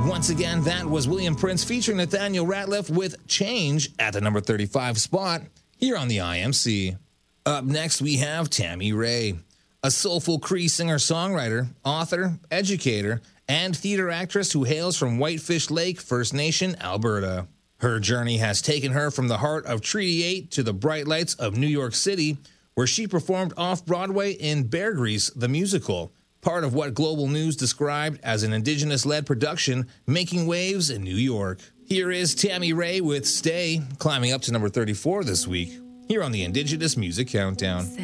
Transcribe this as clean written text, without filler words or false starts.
Once again, that was William Prince featuring Nathaniel Rateliff with Change at the number 35 spot here on the IMC. Up next, we have Tammy Rae, a soulful Cree singer-songwriter, author, educator, and theater actress who hails from Whitefish Lake First Nation, Alberta. Her journey has taken her from the heart of Treaty 8 to the bright lights of New York City, where she performed off-Broadway in Bear Grease, the musical, part of what Global News described as an Indigenous-led production making waves in New York. Here is Tammy Rae with Stay, climbing up to number 34 this week, here on the Indigenous Music Countdown.